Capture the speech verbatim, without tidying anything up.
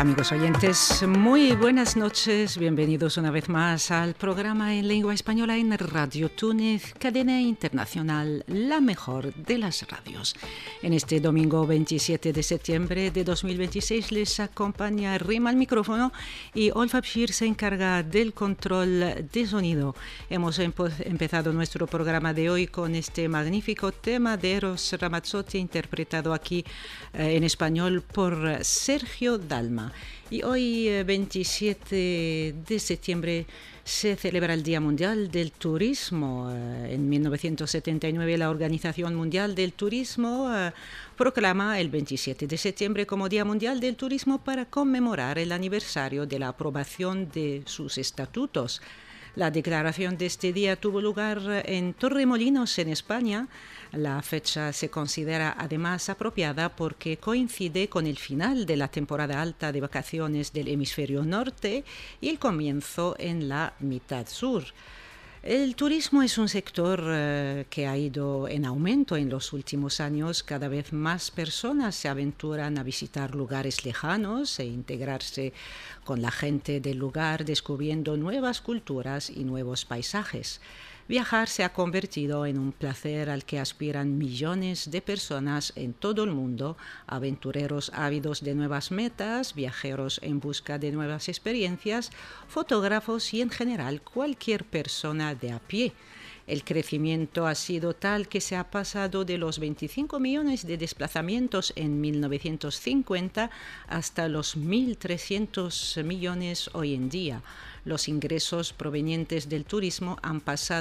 Amigos oyentes, muy buenas noches. Bienvenidos una vez más al programa en lengua española en Radio Túnez, cadena internacional, la mejor de las radios. En este domingo veintisiete de septiembre de dos mil veintiséis les acompaña Rima al micrófono y Olfa Bshir se encarga del control de sonido. Hemos empo- empezado nuestro programa de hoy con este magnífico tema de Eros Ramazzotti interpretado aquí eh, en español por Sergio Dalma. Y hoy, veintisiete de septiembre, se celebra el Día Mundial del Turismo. En mil novecientos setenta y nueve, la Organización Mundial del Turismo uh, proclama el veintisiete de septiembre como Día Mundial del Turismo para conmemorar el aniversario de la aprobación de sus estatutos. La declaración de este día tuvo lugar en Torremolinos, en España. La fecha se considera además apropiada porque coincide con el final de la temporada alta de vacaciones del hemisferio norte y el comienzo en la mitad sur. El turismo es un sector eh, que ha ido en aumento en los últimos años. Cada vez más personas se aventuran a visitar lugares lejanos e integrarse con la gente del lugar, descubriendo nuevas culturas y nuevos paisajes. Viajar se ha convertido en un placer al que aspiran millones de personas en todo el mundo, aventureros ávidos de nuevas metas, viajeros en busca de nuevas experiencias, fotógrafos y en general cualquier persona de a pie. El crecimiento ha sido tal que se ha pasado de los veinticinco millones de desplazamientos en mil novecientos cincuenta hasta los mil trescientos millones hoy en día. Los ingresos provenientes del turismo han pasado